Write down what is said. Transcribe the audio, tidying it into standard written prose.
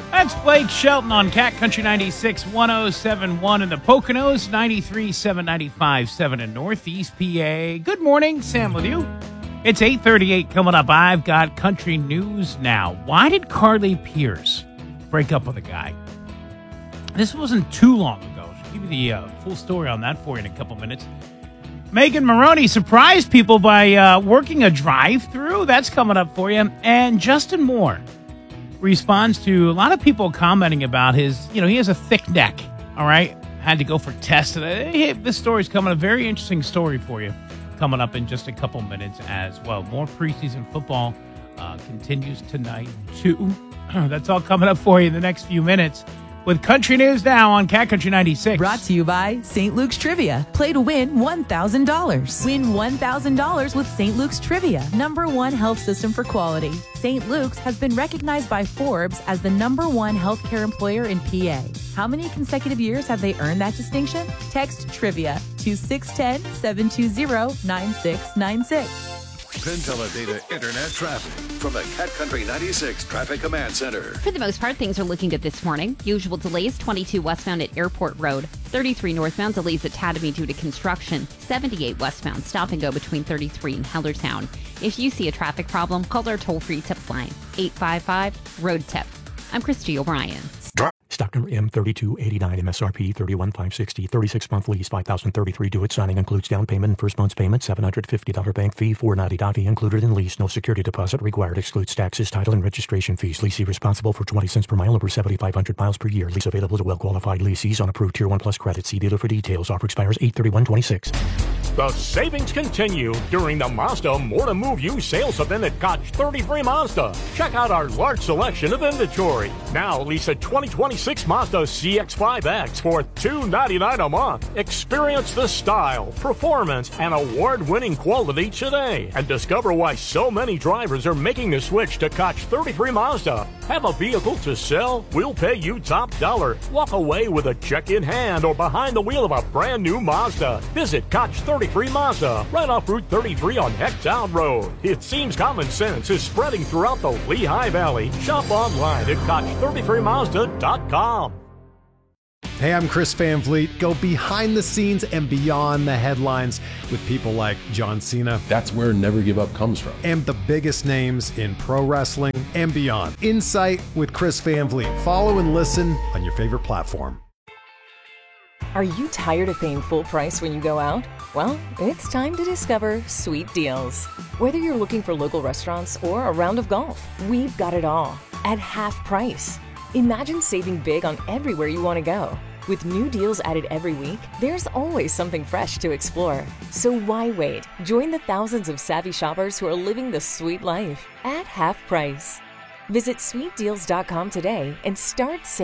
That's Blake Shelton on Cat Country 96, 107.1 in the Poconos, 93.7, 95.7 in Northeast PA. Good morning, Sam with you. It's 8:38 coming up. I've got country news now. Why did Carly Pearce break up with a guy? This wasn't too long ago. I'll give you the full story on that for you in a couple minutes. Megan Maroney surprised people by working a drive-thru. That's coming up for you. And Justin Moore responds to a lot of people commenting about his, he has a thick neck, all right? Had to go for tests. This story's coming, a very interesting story for you, coming up in just a couple minutes as well. More preseason football continues tonight, too. That's all coming up for you in the next few minutes with Country News Now on Cat Country 96. Brought to you by St. Luke's Trivia. Play to win $1,000. Win $1,000 with St. Luke's Trivia, #1 health system for quality. St. Luke's has been recognized by Forbes as the #1 healthcare employer in PA. How many consecutive years have they earned that distinction? Text TRIVIA to 610-720-9696. Pentella Data Internet traffic from the Cat Country 96 Traffic Command Center. For the most part, things are looking good this morning. Usual delays, 22 westbound at Airport Road, 33 northbound delays at Tatamy due to construction, 78 westbound stop and go between 33 and Hellertown. If you see a traffic problem, call our toll-free tip line, 855-ROAD-TIP. I'm Christy O'Brien. Stock number M3289, MSRP 31560, 36-month lease, $5,033 due at signing, includes down payment and first month's payment, $750 bank fee, $490 fee included in lease, no security deposit required, excludes taxes, title, and registration fees. Leasee responsible for 20 cents per mile over 7,500 miles per year. Lease available to well-qualified leasees on approved Tier 1 Plus credit. See dealer for details. Offer expires 8/31/26. The savings continue during the Mazda More to Move You sales event at Koch 33 Mazda. Check out our large selection of inventory. Now lease a 2026 Mazda CX-5X for $299 a month. Experience the style, performance, and award-winning quality today. And discover why so many drivers are making the switch to Koch 33 Mazda. Have a vehicle to sell? We'll pay you top dollar. Walk away with a check in hand or behind the wheel of a brand new Mazda. Visit Koch 33 Mazda, right off Route 33 on Hecktown Road. It seems common sense is spreading throughout the Lehigh Valley. Shop online at Koch33Mazda.com. Hey, I'm Chris Van Vliet. Go behind the scenes and beyond the headlines with people like John Cena. That's where Never Give Up comes from. And the biggest names in pro wrestling and beyond. Insight with Chris Van Vliet. Follow and listen on your favorite platform. Are you tired of paying full price when you go out? Well, it's time to discover Sweet Deals. Whether you're looking for local restaurants or a round of golf, we've got it all at half price. Imagine saving big on everywhere you want to go. With new deals added every week, there's always something fresh to explore. So why wait? Join the thousands of savvy shoppers who are living the sweet life at half price. Visit sweetdeals.com today and start saving.